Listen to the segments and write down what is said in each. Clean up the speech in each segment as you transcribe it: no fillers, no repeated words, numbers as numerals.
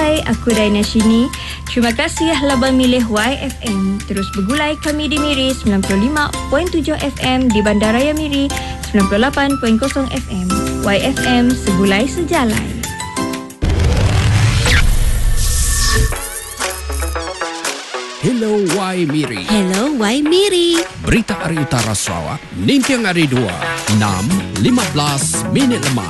Hai, aku Daina Shini. Terima kasih telah memilih YFM. Terus bergulai kami di Miri 95.7 FM, di Bandaraya Miri 98.0 FM. YFM, segulai sejalan. Hello Y Miri. Hello Y Miri. Berita Hari Utara Sarawak, Nintiang Hari 2, 6.15 minit lemah.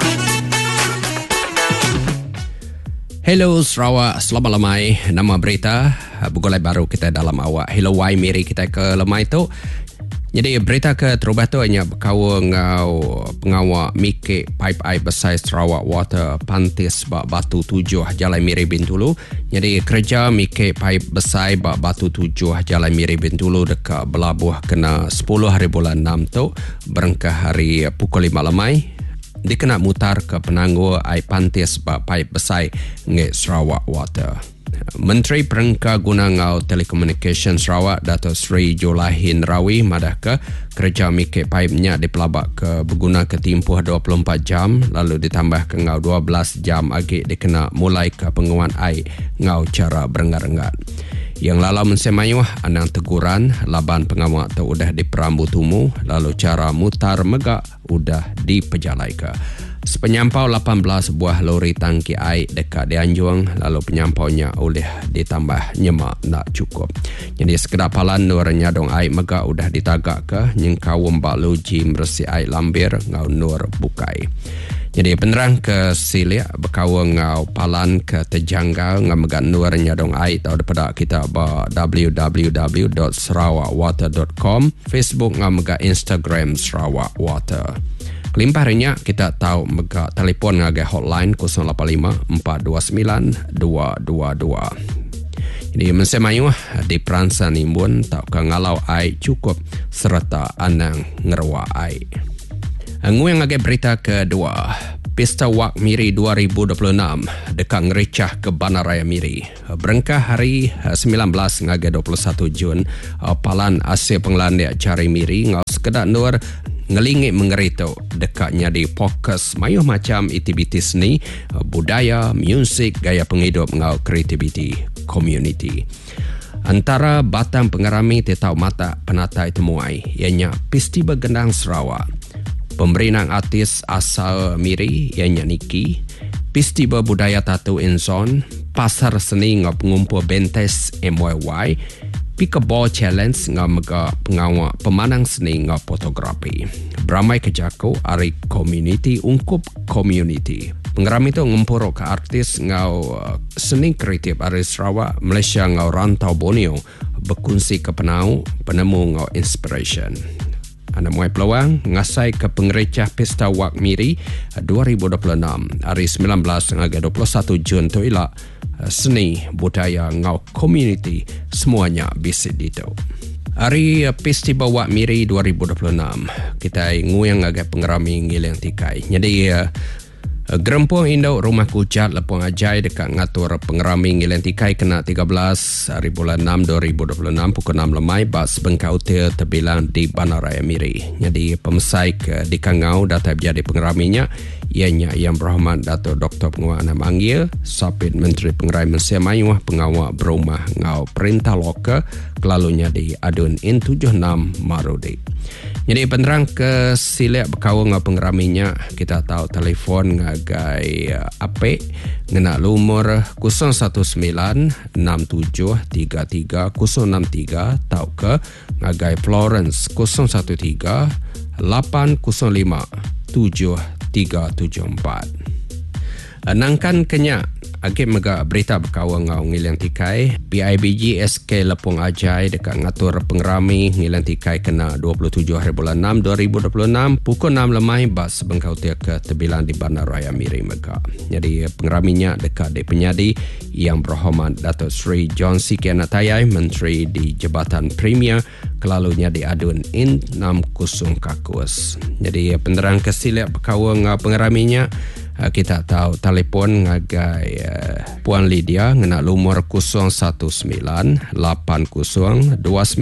Hello Sarawak, selamat lemai. Nama berita bergulai baru kita dalam awak Hello Y Miri kita ke lemai tu. Jadi berita ke terubah tu hanya berkawa ngau pengawak mikir pipe air besar Sarawak Water Pantis Batu 7 Jalan Miri Bintulu. Jadi kerja mikir pipe besar Batu 7 Jalan Miri Bintulu dekat Belabuh kena 10 hari bulan 6 tu berengkah hari pukul 5 lemai. Dia kena mutar ke penangguh air pantis pipe besar nge Sarawak Water. Menteri Perengka Guna Ngau Telekomunikasi Sarawak Dato' Sri Jolahin Rawi madah ke kerja mikir paipnya dipelabak ke berguna ke tempoh 24 jam lalu ditambah ke ngau 12 jam lagi dikena mulai ke penguat air ngau cara berenggat-enggat. Yang lalu mensemayuh anang teguran laban pengawak tu udah diperambu tumu lalu cara mutar megak udah dipejalai ke. Sepenyampau 18 buah lori tangki air dekat Dianjuang lalu penyampaunya oleh ditambah nyemak nak cukup. Jadi sekedar palan nur nyadong air megak udah ditagak ke nyengkau mbak loji meresi air lambir ngau nur bukai. Jadi penerang ke silia berkawa ngau palan ke terjanggal ngau megak nur nyadong air tau daripada kita www.sarawakwater.com, Facebook ngau megak Instagram Sarawak Water. Kelimpah harinya kita tahu megak telefon ngagai hotline 085-429-222. Jadi mensemayuh di peransan imbun tak ke ngalau air cukup serta anang ngerwa air. Yang ngagai berita kedua, Pesta Wak Miri 2026 dekat ngericah ke Bandaraya Miri. Berengkah hari 19 ngagai 21 Jun, Palan Asia Penglandia Cari Miri ngau sekedar nur ngelingit mengerito dekatnya di fokus mayuh macam aktiviti seni, budaya, muzik, gaya penghidup ngau kreativiti community. Antara batang pengerami tetau mata penata temuai ianya Festival Gendang Sarawak, pemberinang artis asal Miri ianya Niki, Festival Budaya Tatu Inzon, pasar seni ngau pengumpul bentes MYY, Pickleball Challenge ngau mega pengawak pemanang seni ngau fotografi. Beramai kejako ari community ungkup community. Pengerami itu ngumpul ke artis ngau seni kreatif ari Sarawak, Malaysia ngau rantau Borneo berkongsi ke penemu ngau inspiration. Anda muai peluang ngasai ke pengerecah Pesta Wak Miri 2026 hari 19 hingga 21 Jun tu ialah seni budaya ngau community semuanya bisa dito. Hari Festival Wak Miri 2026 kita nguyang agak pengerami ngileng tikai. Jadi Gerempung Indau Rumah Kucat Lepung Ajai dekat ngatur pengerami ngileng tikai kena 13 hari bulan 6 2026 pukul 6 lemai bas Bengkau Hotel terbilang di Bandaraya Miri. Jadi pemesai ke di Kangau datang jadi pengeraminya ianya Yang Berhormat Dato' Dr. Penguat Anam Anggil, Sapit Menteri Pengerai Malaysia Mayuah Pengawak Berumah Ngau Perintah Loka kelalunya di Adun In 76 Marudi. Jadi penerang ke silap berkawa ngau pengeraminya kita tahu telefon ngagai ape ngena lumur 019-6733-063 tahu ke ngagai Florence 013-805-7374. Nangkan kenyak agak mega berita berkawa ngau ngilang tikai PIBG SK Lepung Ajai dekat ngatur pengerami ngilang tikai kena 27 hari bulan 6 2026 pukul 6 lemai bas Bengkau Hotel ke terbilang di Bandaraya Miri Mega. Jadi pengeraminya dekat di penyadi Yang Berhormat Dato' Sri John C. Kianatayai Menteri di Jabatan Premier kelalunya di Adun In 60 Kakus. Jadi penerang kesilap berkawa ngau pengeraminya kita tahu telefon ngagai Puan Lydia ngena lumur 019-80-29408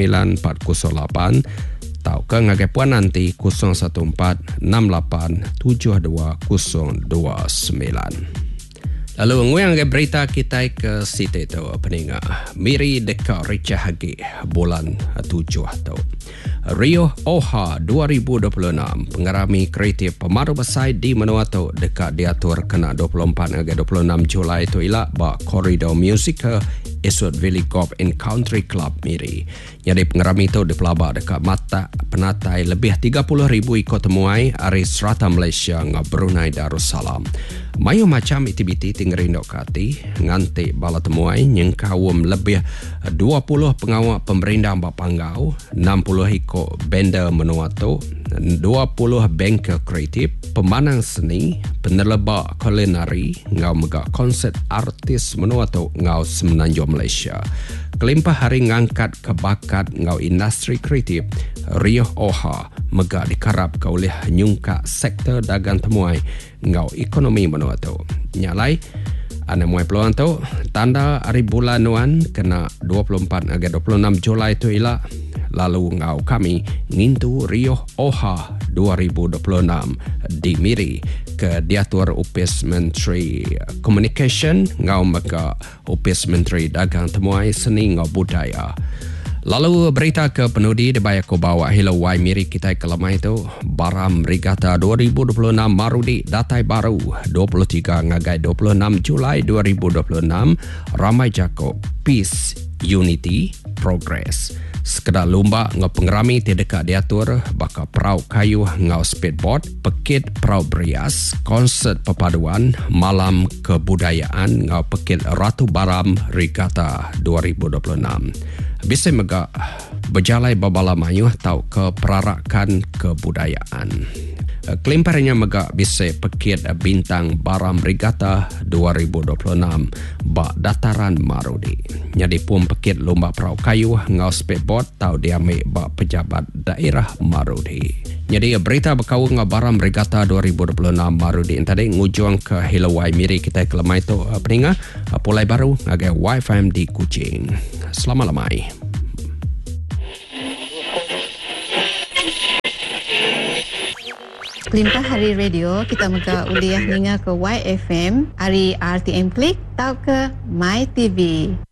tahu ke ngagai Puan nanti 014-68-72-029. Lalu nguang ke berita kita ke situ tu peninga miri dekat Richa Hagi bulan 7 tu. Rio Oha 2026 pengarami kreatif pemaru besar di menua tu dekat diatur kena 24 hingga 26 Julai tu ilak ba koridor musik ke Esot Valley Golf and Country Club miri. Jadi pengarami tu dipelabak dekat mata penatai lebih 30,000 ikut temuai hari serata Malaysia ngah Brunei Darussalam. Mayu macam aktiviti tinggal dok kati nganti bala temuai yang kawum lebih 20 pengawal pemerintah Bapanggau, 60 ikut benda menua tu, 20 bengkel kreatif, pemanang seni, penerlebak kulinari, ngau mega konsert artis menua tu ngau Semenanjung Malaysia. Kelimpah hari ngangkat kebakat ngau industri kreatif Rio Oha mega dikarap ke oleh nyungka sektor dagang temuai ngau ekonomi menua tu. Nyalai ana muai peluang tu tanda hari bulan nuan kena 24 hingga 26 Julai tu ila lalu ngau kami ngintu Rio Oha 2026 di Miri ke diatur Upis Menteri Communication ngau maka Upis Menteri Dagang Temuai Seni ngau Budaya. Lalu berita ke penudi di bayar ko bawa Hello Wai Miri kita ke lemah itu Baram Regatta 2026 Marudi datai baru 23 ngagai 26 Julai 2026 ramai jako Peace, Unity, Progress. Sekedar lomba ngau pengerami tidak diatur baka perahu kayu ngau speedboat, pekit perahu berias, konsert perpaduan, malam kebudayaan ngau pekit Ratu Baram Regatta 2026. Bisa mega berjalai babala mayu atau keperarakan kebudayaan. Kelimparnya mega bisa pekit bintang Baram Regatta 2026 bak dataran Marudi. Jadi pun pekit lomba perahu kayu ngau speedboat tau diambil bak pejabat daerah Marudi. Jadi berita berkau ngau Baram Regatta 2026 Marudi tadi ngujung ke Hello Wai Miri kita ke lemah itu peninga pulai baru ngagai Wi-Fi di Kuching. Selamat lemai. Kelimpah hari radio kita muka uliah ninga ke YFM hari RTM Klik tau ke My TV.